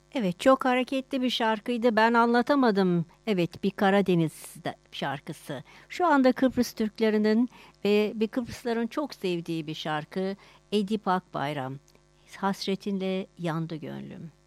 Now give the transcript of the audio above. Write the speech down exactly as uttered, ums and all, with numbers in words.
Evet, çok hareketli bir şarkıydı. Ben anlatamadım. Evet, bir Karadeniz de- şarkısı. Şu anda Kıbrıs Türklerinin ve bir Kıbrısların çok sevdiği bir şarkı. Edip Akbayram. Hasretinle yandı gönlüm.